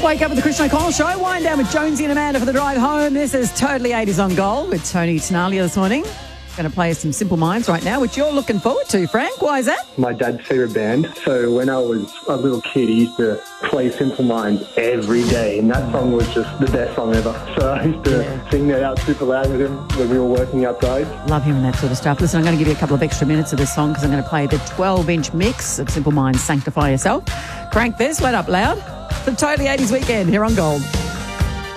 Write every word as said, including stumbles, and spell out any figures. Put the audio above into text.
Wake up with the Christian O'Connell Show. Wind down with Jonesy and Amanda for the drive home. This is Totally eighties on Gold with Tony Tenalia this morning. Going to play us some Simple Minds right now, which you're looking forward to, Frank. Why is that? My dad's favourite band. So when I was a little kid, he used to play Simple Minds every day, and that song was just the best song ever. So I used to yeah. sing that out super loud with him when we were working outside. Love him and that sort of stuff. Listen, I'm going to give you a couple of extra minutes of this song because I'm going to play the twelve-inch mix of Simple Minds' Sanctify Yourself. Crank this, let up loud. The Totally eighties weekend here on Gold.